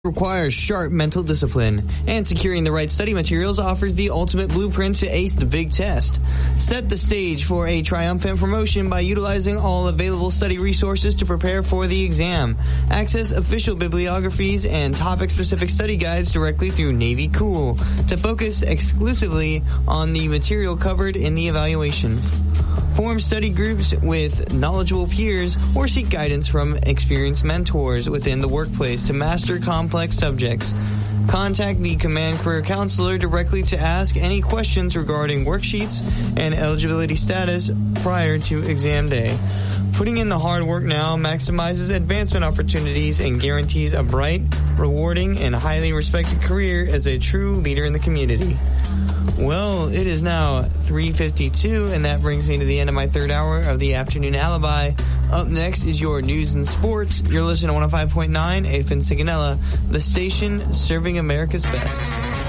requires sharp mental discipline, and securing the right study materials offers the ultimate blueprint to ace the big test. Set the stage for a triumphant promotion by utilizing all available study resources to prepare for the exam. Access official bibliographies and topic-specific study guides directly through Navy Cool to focus exclusively on the material covered in the evaluation. Form study groups with knowledgeable peers or seek guidance from experienced mentors within the workplace to master complex subjects. Contact the Command Career Counselor directly to ask any questions regarding worksheets and eligibility status prior to exam day. Putting in the hard work now maximizes advancement opportunities and guarantees a bright, rewarding, and highly respected career as a true leader in the community. Well, it is now 3:52, and that brings me to the end of my third hour of the Afternoon Alibi. Up next is your news and sports. You're listening to 105.9 AFN Sigonella, the station serving America's best.